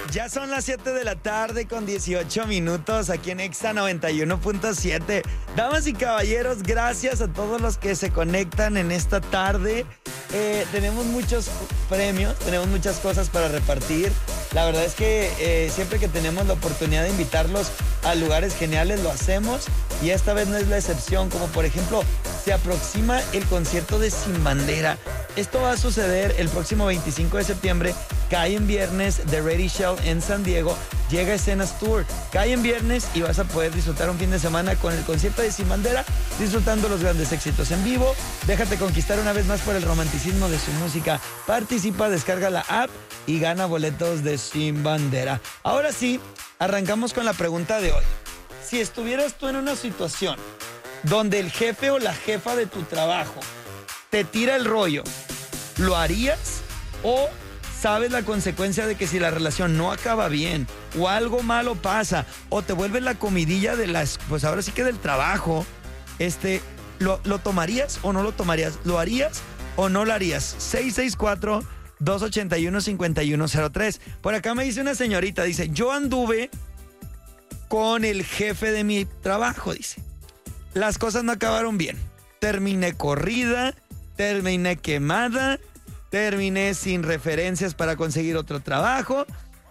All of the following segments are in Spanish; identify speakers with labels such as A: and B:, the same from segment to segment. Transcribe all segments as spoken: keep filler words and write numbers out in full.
A: Ya son las siete de la tarde con dieciocho minutos aquí en Exa noventa y uno punto siete. Damas y caballeros, gracias a todos los que se conectan en esta tarde. Eh, tenemos muchos premios, tenemos muchas cosas para repartir. La verdad es que eh, siempre que tenemos la oportunidad de invitarlos a lugares geniales lo hacemos y esta vez no es la excepción, como por ejemplo se aproxima el concierto de Sin Bandera. Esto va a suceder el próximo veinticinco de septiembre, cae en viernes, The Ready Shell en San Diego, llega Escenas Tour, cae en viernes y vas a poder disfrutar un fin de semana con el concierto de Sin Bandera, disfrutando los grandes éxitos en vivo. Déjate conquistar una vez más por el romanticismo de su música. Participa, descarga la app y gana boletos de Sin Bandera. Ahora sí, arrancamos con la pregunta de hoy. Si estuvieras tú en una situación donde el jefe o la jefa de tu trabajo te tira el rollo, ¿lo harías? ¿O sabes la consecuencia de que si la relación no acaba bien o algo malo pasa o te vuelve la comidilla de las, pues ahora sí que del trabajo, este, ¿lo, lo tomarías o no lo tomarías? ¿Lo harías o no lo harías? seis seis cuatro, dos ocho uno, cinco uno cero tres. Por acá me dice una señorita, dice, yo anduve con el jefe de mi trabajo, dice. Las cosas no acabaron bien. Terminé corrida, terminé quemada, terminé sin referencias para conseguir otro trabajo.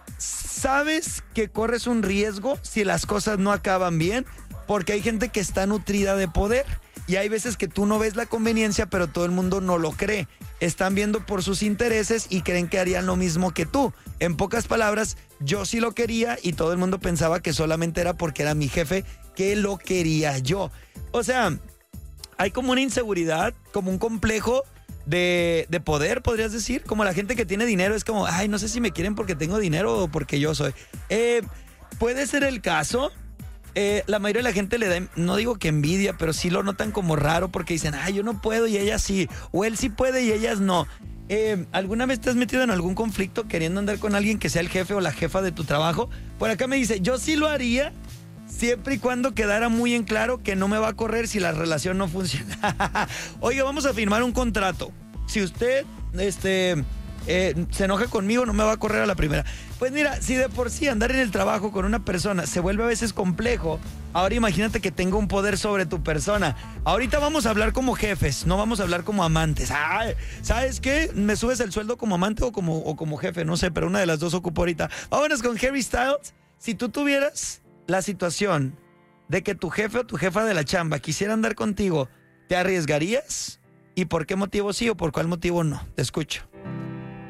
A: ¿Sabes que corres un riesgo si las cosas no acaban bien? Porque hay gente que está nutrida de poder y hay veces que tú no ves la conveniencia, pero todo el mundo no lo cree. Están viendo por sus intereses y creen que harían lo mismo que tú. En pocas palabras, yo sí lo quería y todo el mundo pensaba que solamente era porque era mi jefe que lo quería yo. O sea, hay como una inseguridad, como un complejo de, de poder, podrías decir. Como la gente que tiene dinero es como, ay, no sé si me quieren porque tengo dinero o porque yo soy. Eh, puede ser el caso. Eh, la mayoría de la gente le da, no digo que envidia, pero sí lo notan como raro porque dicen, ay, yo no puedo y ella sí. O él sí puede y ellas no. Eh, ¿Alguna vez te has metido en algún conflicto queriendo andar con alguien que sea el jefe o la jefa de tu trabajo? Por acá me dice, yo sí lo haría, siempre y cuando quedara muy en claro que no me va a correr si la relación no funciona. Oiga, vamos a firmar un contrato. Si usted este, eh, se enoja conmigo, no me va a correr a la primera. Pues mira, si de por sí andar en el trabajo con una persona se vuelve a veces complejo, ahora imagínate que tenga un poder sobre tu persona. Ahorita vamos a hablar como jefes, no vamos a hablar como amantes. Ay, ¿sabes qué? ¿Me subes el sueldo como amante o como, o como jefe? No sé, pero una de las dos ocupo ahorita. Vámonos con Harry Styles. Si tú tuvieras la situación de que tu jefe o tu jefa de la chamba quisiera andar contigo, ¿te arriesgarías? ¿Y por qué motivo sí o por cuál motivo no? Te escucho.